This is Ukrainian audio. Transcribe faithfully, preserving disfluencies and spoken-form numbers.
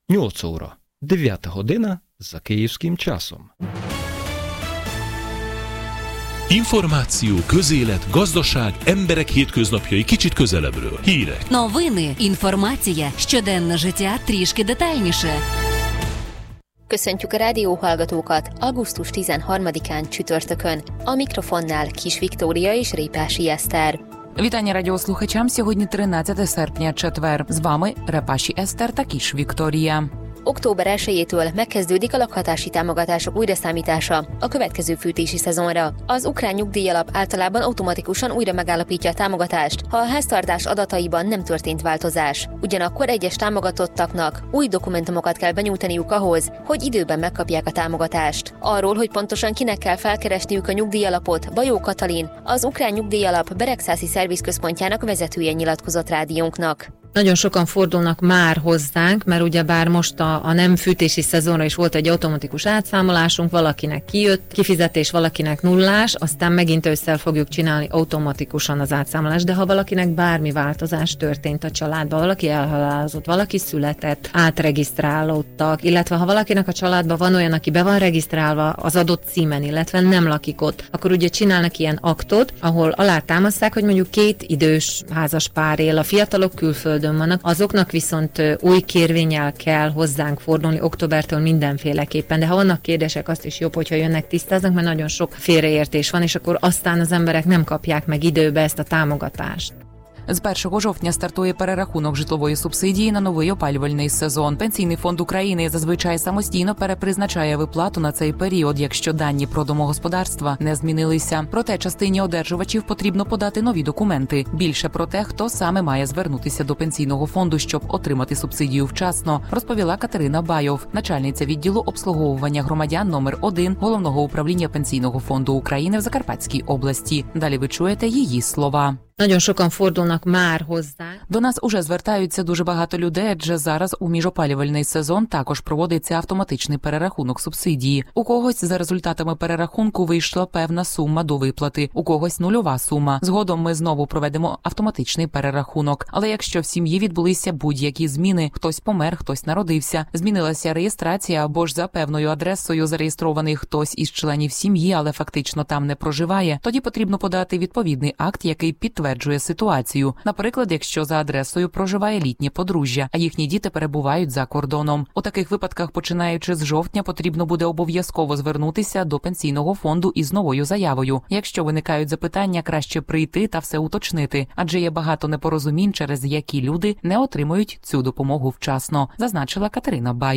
nyolc óra, дев'ята година за kиївським часом. Információ, közélet, gazdaság, emberek hétköznapjai kicsit közelebbről. Hírek. Новини, інформація, щоденне життя трішки детальніше. Köszöntjük a rádióhallgatókat augusztus tizenharmadikán csütörtökön. A mikrofonnál Kis Viktória és Répási Eszter. Вітання радіослухачам. Сьогодні тринадцяте серпня, четвер. З вами Репаші Eszter та Kis Viktória. október elsejétől megkezdődik a lakhatási támogatások újraszámítása a következő fűtési szezonra. Az ukrán nyugdíjalap általában automatikusan újra megállapítja a támogatást, ha a háztartás adataiban nem történt változás. Ugyanakkor egyes támogatottaknak új dokumentumokat kell benyújtaniuk ahhoz, hogy időben megkapják a támogatást. Arról, hogy pontosan kinek kell felkeresniük a nyugdíjalapot, Bajó Katalin, az ukrán nyugdíjalap Beregszászi szervizközpontjának vezetője nyilatkozott rádiónknak. Nagyon sokan fordulnak már hozzánk, mert ugyebár most a, a nem fűtési szezonra is volt egy automatikus átszámolásunk, valakinek kijött kifizetés, valakinek nullás, aztán megint ősszel fogjuk csinálni automatikusan az átszámolást, de ha valakinek bármi változás történt a családban, valaki elhalálozott, valaki született, átregisztrálódtak, illetve ha valakinek a családban van olyan, aki be van regisztrálva az adott címen, illetve nem lakik ott, akkor ugye csinálnak ilyen aktot, ahol alátámasztják, hogy mondjuk két idős házas pár él, a fiatalok külföldön vannak, azoknak viszont új kérvénnyel kell hozzánk fordulni októbertől mindenféleképpen, de ha vannak kérdések, azt is jobb, hogyha jönnek, tisztáznak, mert nagyon sok félreértés van, és akkor aztán az emberek nem kapják meg időbe ezt a támogatást. З першого жовтня стартує перерахунок житлової субсидії на новий опалювальний сезон. Пенсійний фонд України зазвичай самостійно перепризначає виплату на цей період, якщо дані про домогосподарства не змінилися. Проте частині одержувачів потрібно подати нові документи. Більше про те, хто саме має звернутися до пенсійного фонду, щоб отримати субсидію вчасно, розповіла Катерина Байов, начальниця відділу обслуговування громадян номер один Головного управління Пенсійного фонду України в Закарпатській області. Далі ви чуєте її слова. Nagyon sokan fordulnak már hozzá. До нас уже звертаються дуже багато людей, адже зараз у міжопалювальний сезон також проводиться автоматичний перерахунок субсидії. У когось за результатами перерахунку вийшла певна сума до виплати, у когось нульова сума. Згодом ми знову проведемо автоматичний перерахунок. Але якщо в сім'ї відбулися будь-які зміни, хтось помер, хтось народився, змінилася реєстрація або ж за певною адресою зареєстрований хтось із членів сім'ї, але фактично там не проживає, тоді потрібно подати відповідний акт, який підтверджує ситуацію. Наприклад, якщо за адресою проживає літнє подружжя, а їхні діти перебувають за кордоном. У таких випадках, починаючи з жовтня, потрібно буде обов'язково звернутися до пенсійного фонду із новою заявою. Якщо виникають запитання, краще прийти та все уточнити, адже є багато непорозумінь, через які люди не отримують цю допомогу вчасно, зазначила Катерина Бай.